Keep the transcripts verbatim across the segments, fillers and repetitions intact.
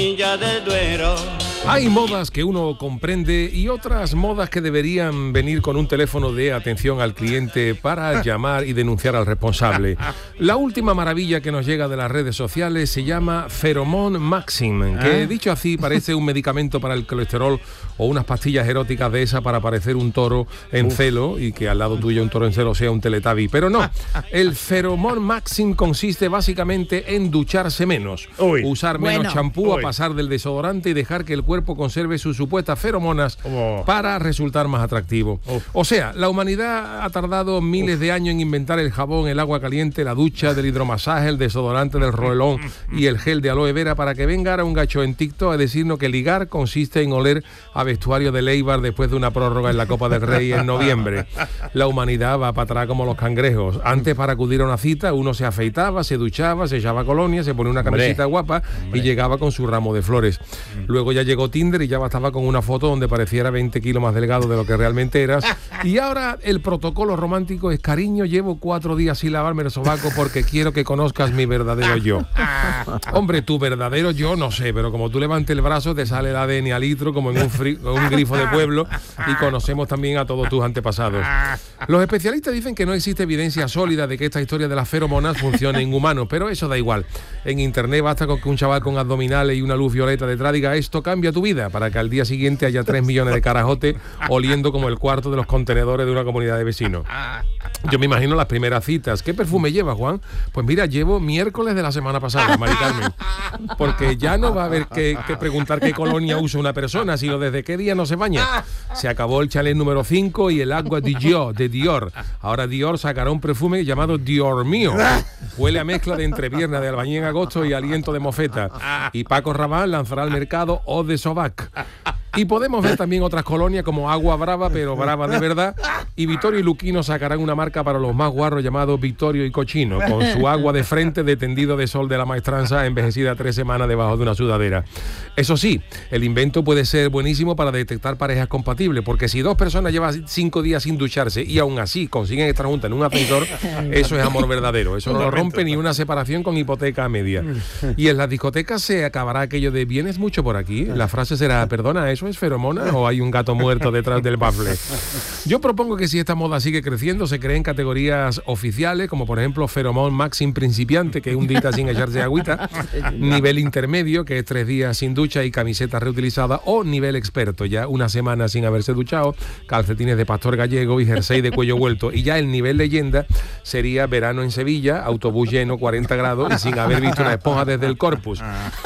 Del Duero. Hay modas que uno comprende y otras modas que deberían venir con un teléfono de atención al cliente para llamar y denunciar al responsable. La última maravilla que nos llega de las redes sociales se llama Pheromone Maxim, que dicho así parece un medicamento para el colesterol o unas pastillas eróticas de esa para parecer un toro en Uf. celo y que al lado tuyo un toro en celo sea un Teletubby. Pero no, el Pheromone Maxim consiste básicamente en ducharse menos, Uy. usar menos champú bueno. a pasar del desodorante y dejar que el cuerpo conserve sus supuestas feromonas oh. para resultar más atractivo. Oh. O sea, la humanidad ha tardado miles oh. de años en inventar el jabón, el agua caliente, la ducha, del hidromasaje, el desodorante del rolón y el gel de aloe vera para que venga ahora un gacho en TikTok a decirnos que ligar consiste en oler a vestuario de Leibar después de una prórroga en la Copa del Rey en noviembre. La humanidad va para atrás como los cangrejos. Antes, para acudir a una cita, uno se afeitaba, se duchaba, se echaba colonia, se ponía una camiseta guapa Hombre. y llegaba con su ramo de flores. Luego ya llegó Tinder y ya bastaba con una foto donde pareciera veinte kilos más delgado de lo que realmente eras. Y ahora el protocolo romántico es: cariño, llevo cuatro días sin lavarme el sobaco porque quiero que conozcas mi verdadero yo. Hombre, tu verdadero yo no sé, pero como tú levantes el brazo te sale el A D N a litro como en un, fri- un grifo de pueblo, y conocemos también a todos tus antepasados. Los especialistas dicen que no existe evidencia sólida de que esta historia de las feromonas funcione en humanos, pero eso da igual. En internet basta con que un chaval con abdominales y una luz violeta detrás diga: esto cambia tu vida, para que al día siguiente haya tres millones de carajotes oliendo como el cuarto de los contenedores de una comunidad de vecinos. Yo me imagino las primeras citas. ¿Qué perfume lleva, Juan? Pues mira, llevo miércoles de la semana pasada, Mari Carmen. Porque ya no va a haber que, que preguntar qué colonia usa una persona, sino desde qué día no se baña. Se acabó el chalet número cinco y el agua de Dior, de Dior. Ahora Dior sacará un perfume llamado Dior mío. Huele a mezcla de entrepierna de albañil en agosto y aliento de mofeta. Y Paco Rabanne lanzará al mercado Eau de Sobac. Y podemos ver también otras colonias como Agua Brava, pero brava de verdad. Y Vittorio y Luquino sacarán una marca para los más guarros llamado Vittorio y Cochino, con su agua de frente de tendido de sol de la maestranza envejecida tres semanas debajo de una sudadera. Eso sí, el invento puede ser buenísimo para detectar parejas compatibles, porque si dos personas llevan cinco días sin ducharse y aún así consiguen estar juntas en un ascensor, eso es amor verdadero. Eso no lo rompe ni una separación con hipoteca a media. Y en las discotecas se acabará aquello de ¿vienes mucho por aquí? La frase será: perdona, ¿eso es feromona o hay un gato muerto detrás del bafle? Yo propongo que si esta moda sigue creciendo, se creen categorías oficiales, como por ejemplo Pheromone Maxim principiante, que es un día sin echarse agüita, nivel intermedio, que es tres días sin ducha y camiseta reutilizada, o nivel experto, ya una semana sin haberse duchado, calcetines de pastor gallego y jersey de cuello vuelto. Y ya el nivel leyenda sería verano en Sevilla, autobús lleno, cuarenta grados y sin haber visto una esponja desde el corpus.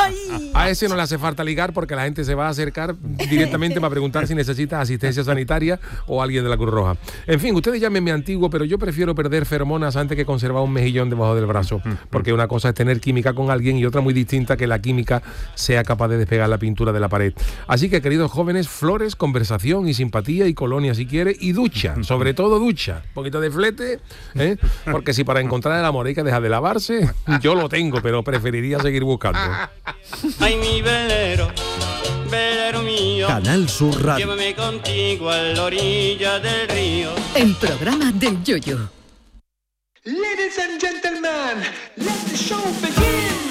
A ese no le hace falta ligar porque la gente se va a acercar directamente para preguntar si necesita asistencia sanitaria o alguien de la Cruz Roja. En fin, ustedes llámenme antiguo, pero yo prefiero perder feromonas antes que conservar un mejillón debajo del brazo, porque una cosa es tener química con alguien y otra muy distinta que la química sea capaz de despegar la pintura de la pared. Así que, queridos jóvenes, flores, conversación y simpatía y colonia si quiere, y ducha, sobre todo ducha, un poquito de flete, ¿eh? Porque si para encontrar el amor hay que dejar de lavarse, yo lo tengo, pero preferiría seguir buscando. Ay, mi velero, velero mío, Canal Sur Radio. Llévame contigo a la orilla del río. El programa del Yoyo. Ladies and gentlemen, let the show begin.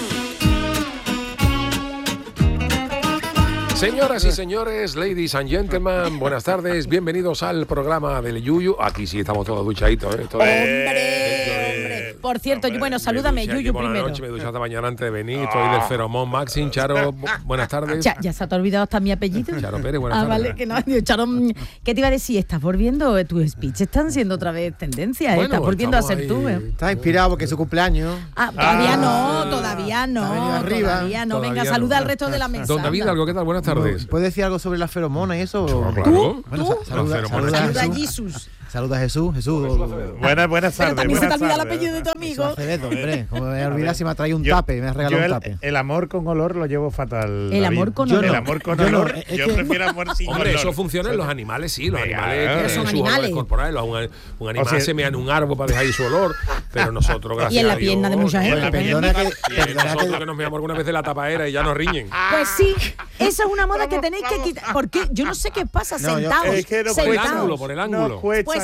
Señoras y señores, ladies and gentlemen, buenas tardes, bienvenidos al programa del Yuyu. Aquí sí estamos todos duchaditos, ¿eh? Todo ¡Hombre! ¡Hombre! Por cierto, hombre, bueno, salúdame, Yuyu, buenas primero. Noches, me duché esta mañana antes de venir, estoy del Pheromone Maxim. Charo, buenas tardes. Ya, ya se te ha olvidado hasta mi apellido. Charo Pérez, buenas ah, tardes. Vale, que no, Charo, ¿qué te iba a decir? ¿Estás volviendo? Tus speeches están siendo otra vez tendencia, ¿eh? Bueno, Estás volviendo a estamos ser ahí. tú, ¿eh? Estás inspirado porque es su cumpleaños. Ah, todavía Ah, no, todavía no, arriba. todavía no. Todavía Venga, no. saluda al resto de la mesa. Don David, anda. ¿algo qué tal? Buenas tardes. ¿Puedes decir algo sobre las feromonas y eso? Claro. Bueno, ¿Tú? sa- saluda, Las feromonas. saluda a Saluda a Jesús. Jesús. Saluda a Jesús. Jesús. Buenas, buenas Pero tardes. también se te buenas olvida el tardes. apellido de tu amigo. Acevedo, hombre. Como me olvidar si me ha traído un Yo- tape, me ha Yo regalado un el, tape. el amor con olor lo llevo fatal. El David. amor con Yo olor. El no. amor con Yo no, olor. es Yo que- prefiero amor sin Hombre, olor. eso funciona en los animales, sí, los Venga, animales pero tienen son sus animales. olores corporales, un, un animal O sea, se mea en un árbol para dejar ahí su olor, pero nosotros, gracias Y en la a Dios, pierna de mucha y en gente. la Perdona pierna, que- y en perdona nosotros que- que nos meamos alguna vez de la tapadera y ya nos riñen. Pues sí, esa es una moda que tenéis que quitar. Porque yo no sé qué pasa, No, yo- sentados. es que no Por el cuesta. sentados. ángulo, por el No ángulo. cuesta Pues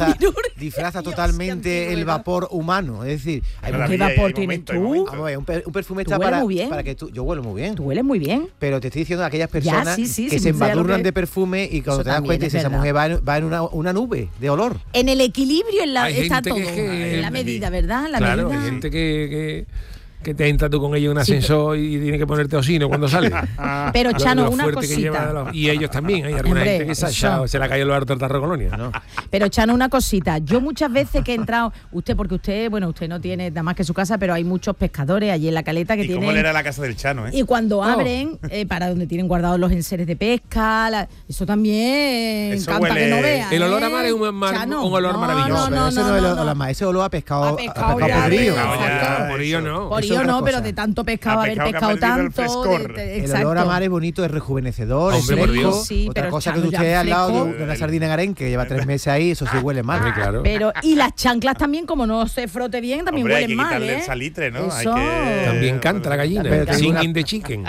disfraza, quirúrgica. disfraza Dios, totalmente qué el antigüedad. vapor humano. Es decir, hay Pero ¿Qué Hay- hay vapor tienes momento, hay tú? momento. Vamos a ver, un, per- un perfume está Tú hueles para, muy bien. para que tú... Yo huelo muy bien. Tú hueles muy bien. Pero te estoy diciendo de aquellas personas sí, sí, que sí, se sé lo embadurnan que- de perfume y cuando Eso te das también cuenta es dices, esa verdad. mujer va en, va en una, una nube de olor. En el equilibrio en la- Hay está gente todo. que es que- en la medida, ¿verdad? La claro, medida. hay gente que, que, que te entras tú con ella en un ascensor y tienes que ponerte osino cuando sales. Pero Lo- Chano, lo una fuerte que cosita. lleva de los- y ellos también, hay alguna Hombre, gente que se ha eso. echado, se le ha caído el harto del tarro colonia. ¿no? Pero Chano, una cosita. Yo muchas veces que he entrado, usted, porque usted, bueno, usted no tiene nada más que su casa, pero hay muchos pescadores allí en la caleta que ¿Y cómo tienen. le era la casa del Chano, eh? Y cuando Oh. abren, eh, para donde tienen guardados los enseres de pesca, la- eso también Eso encanta huele- que no vea. El olor a ¿eh? mar es un mar- Chano, un olor no, maravilloso. No, pero no, ese no, no, es no, el- no. la ma- ese olor a pescado, A a pescado pescado ya, podrido. pescado ya. exacto. Por ello no. Por Eso es ello otra no, pero cosa. de tanto pescado, A haber pescado que ha pescado perdido el tanto. frescor. de- de- El exacto. olor a mar es bonito, es rejuvenecedor, es Hombre, por fresco. Dios. Sí, Otra pero cosa Chano, que ya usted al lado fresco. de, de una sardina en arenque que lleva tres meses ahí, eso sí huele mal. Hombre, claro. Pero, y las chanclas también, como no se frote bien, también Hombre, hay huelen que mal, quitarle ¿eh? el salitre, ¿no? Hay Eso. que- También canta la gallina. Pero te digo Singing una- the chicken.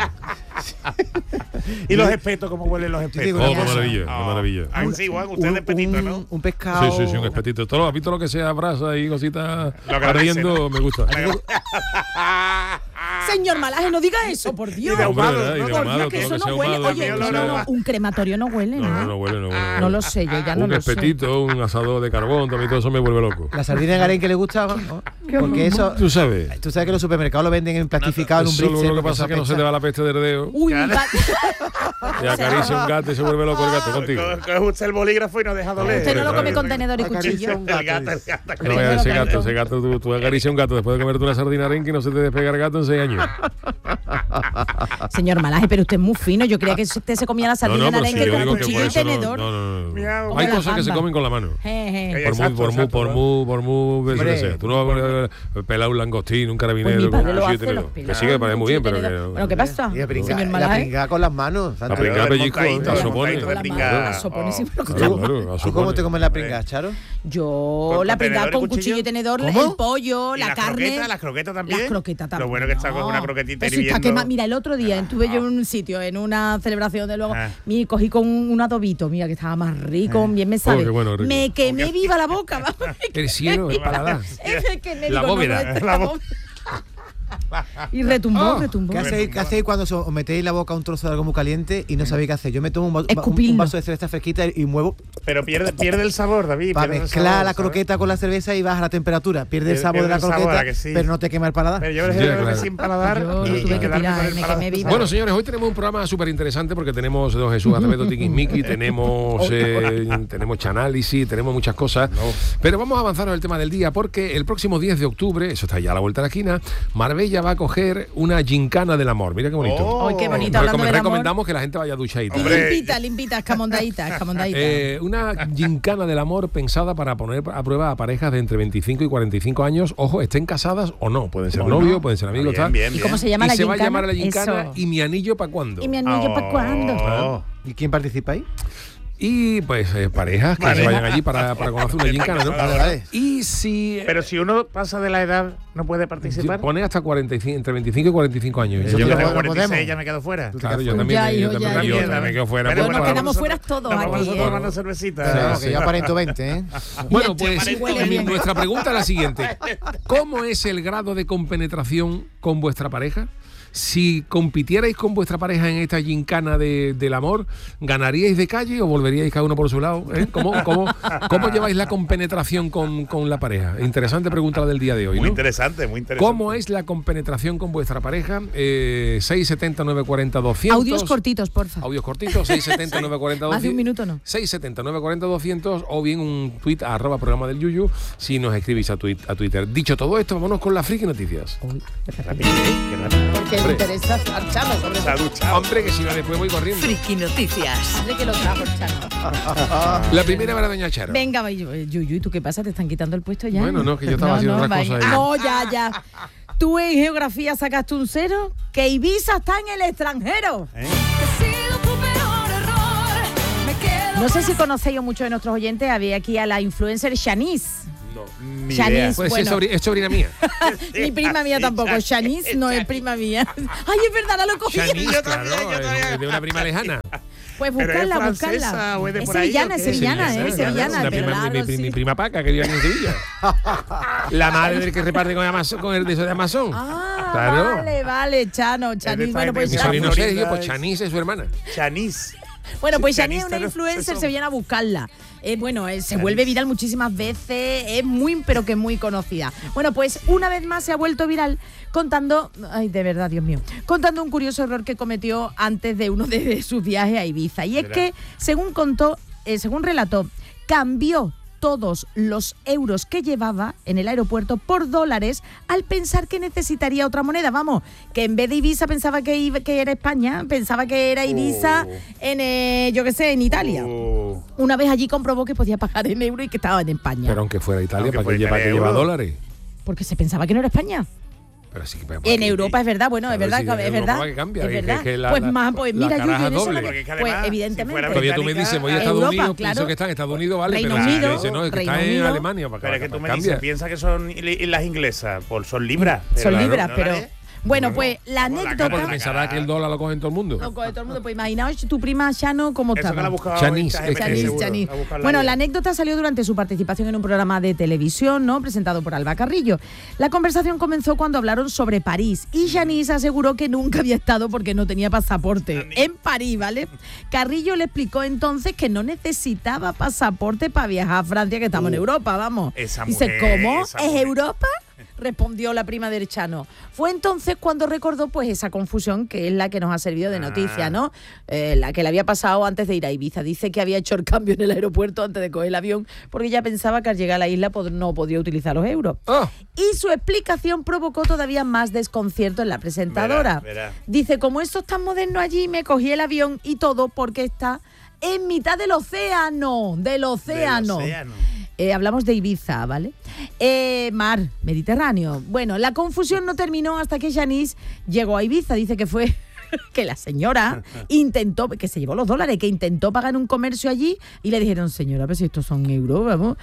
¿Y los espetos? ¿Cómo huelen los espetos? digo Oh, una qué cosa. maravilla, qué maravilla. Ah, sí, Juan, usted es de petito, un, ¿no? un pescado. Sí, sí, sí, un espetito. Todo, ¿has visto lo que sea brasa y cositas Lo agradece, ardiendo? ¿no? Me gusta. Señor Malaje, no diga eso, por Dios. Y de ahumado, Hombre, ¿verdad? Y ¿no? de Por ahumado, Dios, que todo eso lo que no sea huele. ahumado, Oye, todo lo no, que no, sea- no, un crematorio no huele, No, ¿no? no, no huele, no huele. No lo sé, yo ya no Un lo sé. espetito, un asador de carbón, también todo eso me vuelve loco. La sardina en arenque le gustaba, ¿no? Porque eso. Tú sabes. Tú sabes que los supermercados lo venden en plastificado en un Eso brisket. lo que porque pasa es que no se apesta. te va la peste del dedo. Uy, Claro. va- Te acaricia un gato y se vuelve loco el gato contigo. Co- Coge usted el bolígrafo y no deja doler. usted no lo come Claro. con tenedor y Acaricia cuchillo. un El gato, gato, el dice. gato. No, ese gato, ese gato, tú, tú acaricias un gato después de comerte una sardina arenque y no se te despega el gato en seis años. Señor Malaje, pero usted es muy fino. Yo creía que usted se comía la No, sardina no, en pero si arenque yo con digo que cuchillo por y eso no, tenedor. no, no, no. Miau. Hay Como la cosas que se gamba. comen con la mano. Je, je. Eh, Por muy, Exacto, por muy, exacto, por ¿no? muy, por muy, Hombre, que sea. Tú no vas a pelar un langostín, un carabinero Pues mi con padre un lo cuchillo y hace, tenedor. los Que pela sí, que parece con muy bien, cuchillo pero y que... tenedor. Bueno, ¿qué pasa? Y la pringa, Señor la Malaje. pringa con las manos. La Santi. pringa El pellizco, montadito, a el sopone. montadito de Con la pringa. mano, a sopone, sí, pero Oh. con- Claro, claro, a ¿Tú cómo sopone. te comes la pringa, Charo? Yo ¿Con- la con pringada tenedor y con cuchillo? cuchillo y tenedor, ¿Cómo? el pollo, ¿Y la las carne. croquetas? ¿Las croquetas también? Las croquetas también. Lo bueno que está con una croquetita Pero si está hirviendo. quema- Mira, el otro día estuve yo en un sitio, en una celebración de luego, Ah. mi cogí con un, un adobito, mira que estaba más rico, bien me Oh, sabe. qué bueno, rico. Me quemé viva la boca, vamos. El cielo, el paladar. Es que me La digo, no, bóveda. no, esta La bóveda. Y retumbó, Ah. retumbó. ¿Qué hacéis, ¿Qué hacéis cuando os metéis en la boca un trozo de algo muy caliente y no sabéis qué hacer? Yo me tomo un, va- un- Escupirlo. un vaso de cerveza fresquita y muevo Pero pierde, pierde el sabor, David. para pierde el mezclar sabor, la ¿sabes? croqueta con la cerveza y baja la temperatura. Pierde el Pierde- sabor de la pierde el sabor, croqueta, ¿a que sí? pero no te quema el paladar. Pero yo Ya, prefiero claro. sin paladar Yo lo y, y tuve que quedarme tirar, con el me paladar. quemé viva. Bueno, señores, hoy tenemos un programa súper interesante porque tenemos don Jesús Acevedo Tiquismiqui, tenemos, eh, tenemos Chanálisis, tenemos muchas cosas. Pero vamos a avanzar en el tema del día porque el próximo diez de octubre, eso está ya a la vuelta de la esquina, Marbella va a coger una gincana del amor. Mira qué bonito. Oh. Ay, qué bonito, Recom- hablando del amor. recomendamos que la gente vaya duchadita. Y Hombre. limpita, limpita, escamondadita, escamondadita. Eh, una gincana del amor pensada para poner a prueba a parejas de entre veinticinco y cuarenta y cinco años. Ojo, estén casadas o no. Pueden ser O no. novios, pueden ser amigos, Bien, tal. bien, ¿Y bien. cómo se llama Y la se va a gincana? llamar la gincana Eso. ¿y mi anillo para cuándo? ¿Y mi anillo para cuándo? Oh. ¿Y quién participa ahí? Y pues eh, parejas que Vale. se vayan allí para, para conocer una gincana, ¿no? Vale, vale. Y si eh, Pero si uno pasa de la edad, ¿no puede participar? pone hasta cuarenta y cinco, entre veinticinco y cuarenta y cinco años. Eso Yo no que tengo podemos. cuarenta y seis ya me quedo fuera. Claro, yo Ya, también, hijo, yo ya, también, ya. yo también me quedo fuera. Pero Nos Bueno, quedamos vamos a- fuera todos Nos vamos aquí, a ¿eh? tomar una cervecita. Claro, sí. que yo aparento veinte, ¿eh? Bueno, pues Sí, huele bien. nuestra pregunta es la siguiente. ¿Cómo es el grado de compenetración con vuestra pareja? Si compitierais con vuestra pareja en esta gincana de, del amor, ¿ganaríais de calle o volveríais cada uno por su lado? ¿Eh? ¿Cómo, cómo, cómo lleváis la compenetración con, con la pareja? Interesante pregunta la del día de hoy, Muy ¿no? interesante, muy interesante. ¿Cómo es la compenetración con vuestra pareja? Eh, seis setenta, nueve cuarenta, doscientos. Audios cortitos, porfa. Audios cortitos, seis setenta, nueve cuarenta, Más de un doscientos. minuto, ¿no? seis setenta, nueve cuarenta, doscientos o bien un tuit a arroba programa del Yuyu si nos escribís a, tuit, a Twitter. Dicho todo esto, vámonos con las friki noticias. Rápido, qué rápido. Porque le interesa al Chano, sobre Se ha todo. duchado. Hombre, que si no después voy corriendo. Friki Noticias. Hombre, que lo trajo el Chano. La primera para doña Charo. Venga, Yuyu, ¿y tú qué pasa? ¿Te están quitando el puesto ya? Bueno, no, que yo estaba haciendo otras vaya. cosas ahí. No, ya, ya. Tú en geografía sacaste un cero, que Ibiza está en el extranjero. ¿Eh? No sé si conocéis o muchos de nuestros oyentes, había aquí a la influencer Shanice. Ni Shanice, idea. Pues bueno. es, sobri- es sobrina mía. Ni prima mía Sí, tampoco. Shanice, Shanice no es Shanice. prima mía. Ay, es verdad, ahora lo cogí. Shanice, Yo claro, también, yo también. es de una prima lejana. Pues ¿Pero es buscarla, francesa buscarla. o es de Es por ahí, sevillana, o es qué? sevillana, Sevillana, es sevillana. sevillana. La pero prima, claro, mi, mi- sí. mi prima Paca, que vive aquí en Sevilla. La madre del que reparte con, Amazon, con el de eso de Amazon. Ah, Claro. vale, vale, Chano, Chanice. está Bueno, en pues Mi el- Shanice. sobrino Florida Sergio, pues es- Chanice es su hermana. Chanis. Bueno, pues Sí, Yanis es una Yanis, influencer, eso- se viene a buscarla. Eh, bueno, eh, se Yanis. vuelve viral muchísimas veces, es muy, pero que muy conocida. Bueno, pues una vez más se ha vuelto viral contando, ay, de verdad, Dios mío, contando un curioso error que cometió antes de uno de sus viajes a Ibiza. Y es Verá. que, según contó, eh, según relató, cambió todos los euros que llevaba en el aeropuerto por dólares al pensar que necesitaría otra moneda. Vamos, que en vez de Ibiza pensaba que, iba- que era España, pensaba que era Ibiza Oh. en, eh, yo qué sé, en Italia. Oh. Una vez allí comprobó que podía pagar en euros y que estaba en España. Pero aunque fuera Italia, Aunque ¿para qué fuera lleva, que Italia, lleva euro. dólares? Porque se pensaba que no era España. Pero sí que- pero- En Europa es verdad, bueno, es Claro, verdad, sí, que en es Europa verdad. que cambia, es que- verdad. que la- pues la- más, pues la mira, caraja Yuyu, en eso doble. no me- Porque es que pues además, evidentemente. si fuera Todavía tú me británica, dices, voy a a Estados Europa, Unidos, claro. pienso que está en Estados Unidos, vale, Reino pero si Unido, me dice, no, es que Reino está en Unido. Alemania, para Pero es que tú me cambia. dices, piensa que son i- las inglesas, pues son libras. Son Pero libras, no pero... dólares. Bueno, pues la Vamos, la anécdota... Porque pensará que el dólar lo coge en todo el mundo. Loco de todo el mundo, pues imaginaos tu prima Shano cómo Eso que la estaba. ha buscado Chanis, en es que- ChatGPT, Chanis, seguro, Chanis. a buscarla Bueno, ella. la anécdota salió durante su participación en un programa de televisión, ¿no? Presentado por Alba Carrillo. La conversación comenzó cuando hablaron sobre París y Chanis aseguró que nunca había estado porque no tenía pasaporte en París, ¿vale? Carrillo le explicó entonces que no necesitaba pasaporte para viajar a Francia, que estamos en Uh, Europa, vamos. esa Dice, mujer, ¿cómo? esa ¿Es mujer. Europa? Respondió la prima del Chano. Fue entonces cuando recordó pues esa confusión que es la que nos ha servido de noticia, Ah. ¿no? Eh, la que le había pasado antes de ir a Ibiza. Dice que había hecho el cambio en el aeropuerto antes de coger el avión porque ya pensaba que al llegar a la isla pues, no podía utilizar los euros. Ah. Y su explicación provocó todavía más desconcierto en la presentadora. Verá, verá. Dice, como esto es tan moderno allí, me cogí el avión y todo porque está en mitad del océano, del océano. Del océano. Eh, hablamos de Ibiza, ¿vale? Eh, mar, Mediterráneo. Bueno, la confusión no terminó hasta que Yanis llegó a Ibiza. Dice que fue que la señora intentó, que se llevó los dólares, que intentó pagar un comercio allí y le dijeron, señora, pero si estos son euros, vamos.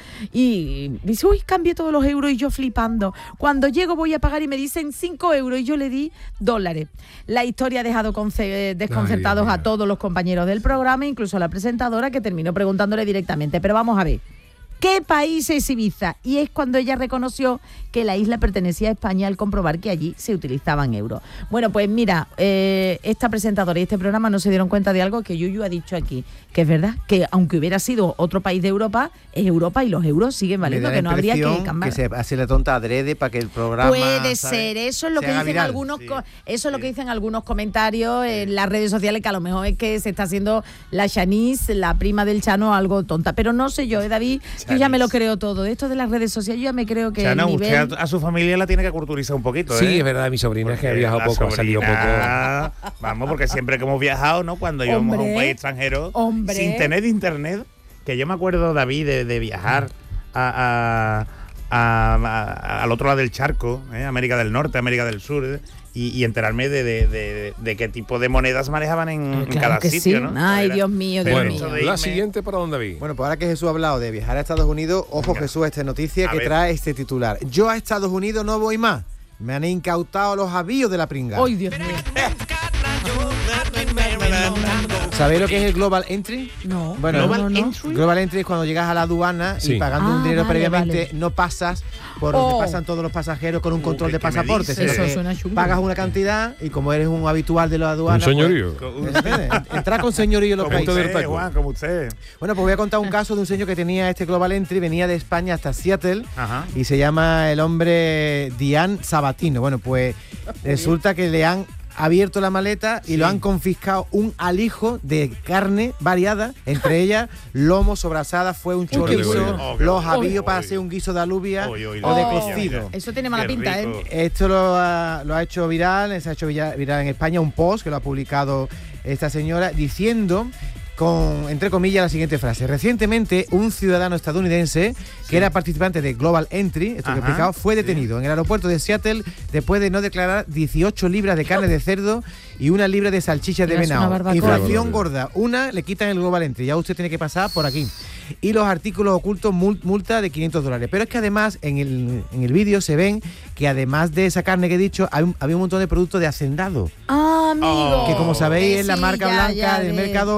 Y dice, uy, cambié todos los euros y yo flipando. Cuando llego voy a pagar y me dicen cinco euros y yo le di dólares. La historia ha dejado conce- desconcertados Ay, Dios a mío. todos los compañeros del programa, incluso a la presentadora, que terminó preguntándole directamente. Pero vamos a ver. ¿Qué país es Ibiza? Y es cuando ella reconoció que la isla pertenecía a España al comprobar que allí se utilizaban euros. Bueno, pues mira, eh, esta presentadora y este programa no se dieron cuenta de algo que Yuyu ha dicho aquí, que es verdad, que aunque hubiera sido otro país de Europa, es Europa y los euros siguen valiendo, Me da que la no habría que impresión cambiar. que se hace la tonta adrede para que el programa... Puede ¿sabes? ser, eso es lo se que haga dicen viral. algunos Sí, co- eso es lo sí. que dicen algunos comentarios en las redes sociales, que a lo mejor es que se está haciendo la Chanis, la prima del Chano, algo tonta. Pero no sé yo, eh, David, yo ya me lo creo todo. De esto de las redes sociales, yo ya me creo que Chano, el nivel... usted a, a su familia la tiene que culturizar un poquito, Sí, ¿eh? es verdad, mi sobrina es que ha Porque viajado la poco, ha salido poco. sobrina- Vamos, porque siempre que hemos viajado, ¿no? Cuando íbamos a un Hombre, país extranjero, hombre. sin tener internet, que yo me acuerdo, David, de, de viajar a, a- a- a- al otro lado del charco, ¿eh? América del Norte, América del Sur, ¿eh? y, y enterarme de, de- de- de qué tipo de monedas manejaban en, en Claro cada que sitio, sí. ¿no? Ay, Era- Dios mío, pero Dios Bueno, eso mío. de la irme- siguiente para dónde vi. Bueno, pues ahora que Jesús ha hablado de viajar a Estados Unidos, ojo Venga. Jesús, esta noticia A que ver. trae este titular. Yo a Estados Unidos no voy más. Me han incautado los avíos de la pringa. Ay, Dios mío. ¿Sabéis lo que es el Global Entry? No, Bueno, no, el no, no. Entry. Global Entry es cuando llegas a la aduana Sí. y pagando Ah, un dinero vale, previamente vale. no pasas por Oh. donde pasan todos los pasajeros con un Uh, control ¿qué- de qué me pasaporte. dices? sino Eso que suena chungo. pagas una cantidad y como eres un habitual de la aduana... Un señorío. Pues, ¿entiendes? Entra con señorío en los Como Punto países. del usted, taco. Juan, como usted. Bueno, pues voy a contar un caso de un señor que tenía este Global Entry, venía de España hasta Seattle Ajá. y se llama el hombre Diane Sabatino. Bueno, pues resulta que le han abierto la maleta y Sí. lo han confiscado un alijo de carne variada, entre ellas lomo, sobrasada, fue un qué chorizo, bueno. Oh, qué los bueno. avíos Uy, para uy. hacer un guiso de alubia Uy, uy, o de oh, cocido. Eso tiene mala Qué pinta, rico. ¿eh? Esto lo ha, lo ha hecho viral, se ha hecho villa- viral en España, un post que lo ha publicado esta señora diciendo, con, entre comillas, la siguiente frase. Recientemente, un ciudadano estadounidense que era participante de Global Entry, esto que he Ajá, explicado, fue sí. detenido en el aeropuerto de Seattle después de no declarar dieciocho libras de carne de cerdo y una libra de salchichas de Mira, es una venado. barbacoa. Infracción Qué gorda. Una, le quitan el Global Entry, ya usted tiene que pasar por aquí. Y los artículos ocultos, mul- multa de quinientos dólares. Pero es que además en el, en el vídeo se ven que además de esa carne que he dicho, hay un- había un montón de productos de hacendado. Ah, amigo. Oh. Que como sabéis Eh, es la sí, marca ya, blanca ya, del de- Mercadona.